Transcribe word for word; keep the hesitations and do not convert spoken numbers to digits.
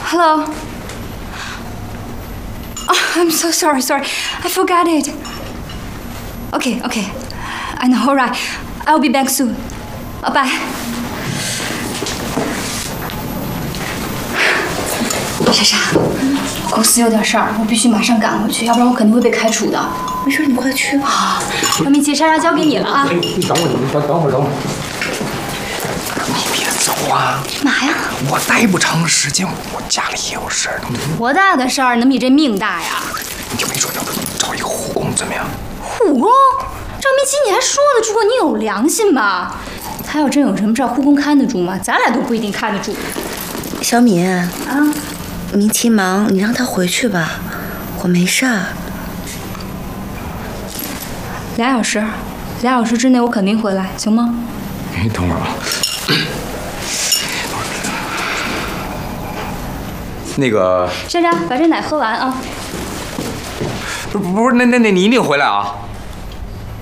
Hello. Oh, I'm so sorry, sorry. I forgot it. Okay, okay. I know. All right. I'll be back soon. Uh, bye. 莎莎，公司有点事儿，我必须马上赶回去，要不然我肯定会被开除的。 没事，你快去吧。 杨明琪，莎莎交给你了啊。 哎，你等会儿，你等等会儿，等会儿。你别走啊！ 嘛呀？ 我待不长时间，我家里也有事儿。 多大的事儿能比这命大呀？ 你没说找一个护工怎么样？ 护工？张明琪，你还说得出口？你有良心吧？他要真有什么事儿，护工看得住吗？咱俩都不一定看得住。 小敏啊， 明琪忙，你让他回去吧，我没事儿。 俩小时，俩小时之内我肯定回来，行吗？ 你等会儿啊。那个， 莎莎，把这奶喝完啊。 不不不是，那那那你一定回来啊。